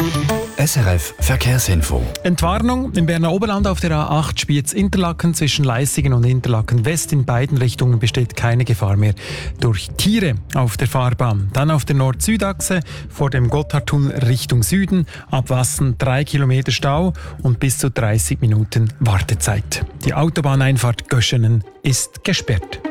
SRF Verkehrsinfo. Entwarnung im Berner Oberland auf der A8 Spiez-Interlaken zwischen Leissigen und Interlaken West. In beiden Richtungen besteht keine Gefahr mehr durch Tiere auf der Fahrbahn. Dann auf der Nord-Süd-Achse vor dem Gotthardtunnel Richtung Süden. Ab Wassen 3 Kilometer Stau und bis zu 30 Minuten Wartezeit. Die Autobahneinfahrt Göschenen ist gesperrt.